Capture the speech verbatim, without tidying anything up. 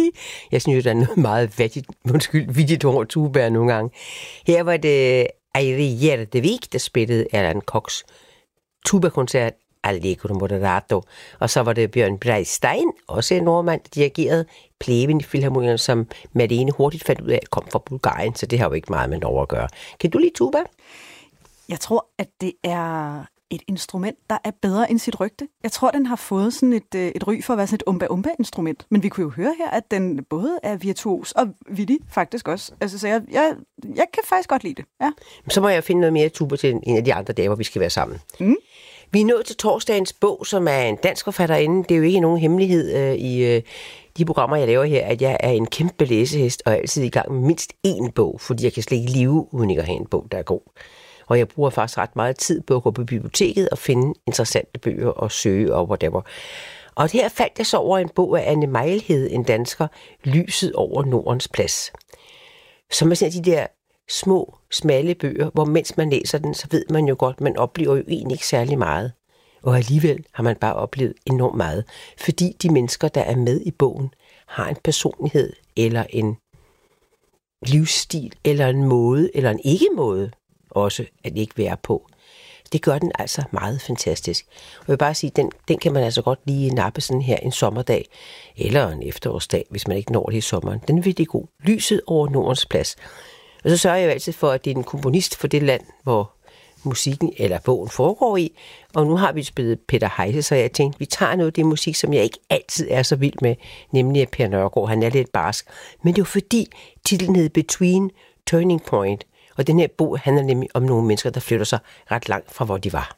Willy. Jeg synes jo, der er noget meget vattigt, undskyld, vittigt over tubaer nogle gange. Her var det Eiri Hjertevik, der spillede Erland Kochs tubakoncert Allegro Moderato. Og så var det Bjørn Breistein, også en nordmand, der dirigerede Pleven i Filharmonikerne, som med det ene hurtigt fandt ud af, at kom fra Bulgarien, så det har jo ikke meget med Norge at gøre. Kan du lide tuba? Jeg tror, at det er et instrument, der er bedre end sit rygte. Jeg tror, den har fået sådan et, et ry for at være sådan et umba-umba-instrument. Men vi kunne jo høre her, at den både er virtuos og vittig faktisk også. Altså, så jeg, jeg, jeg kan faktisk godt lide det. Ja. Så må jeg finde noget mere tuba til en af de andre dage, hvor vi skal være sammen. Mm. Vi er nået til torsdagens bog, som er en dansk forfatterinde. Det er jo ikke nogen hemmelighed øh, i øh, de programmer, jeg laver her, at jeg er en kæmpe læsehest og er altid i gang med mindst én bog, fordi jeg kan slet ikke leve uden ikke at have en bog, der er god. Og jeg bruger faktisk ret meget tid på at gå på biblioteket og finde interessante bøger og søge og whatever. Og her faldt jeg så over en bog af Anne Mejlhed, en dansker, Lyset over Nordens plads. Som er sådan de der små, smalle bøger, hvor mens man læser den, så ved man jo godt, man oplever jo egentlig ikke særlig meget. Og alligevel har man bare oplevet enormt meget, fordi de mennesker, der er med i bogen, har en personlighed, eller en livsstil, eller en måde, eller en ikke-måde, også at ikke være på. Det gør den altså meget fantastisk. Og jeg vil bare sige, den, den kan man altså godt lige nappe sådan her en sommerdag, eller en efterårsdag, hvis man ikke når det i sommeren. Den er virkelig god. Lyset over Nordens plads. Og så sørger jeg jo altid for, at det er en komponist for det land, hvor musikken eller bogen foregår i. Og nu har vi spillet Peter Heise, så jeg tænkte, vi tager noget af det musik, som jeg ikke altid er så vild med, nemlig Per Nørgård. Han er lidt barsk. Men det er jo fordi, titlen hed Between Turning Point. Og den her bog handler nemlig om nogle mennesker, der flytter sig ret langt fra, hvor de var.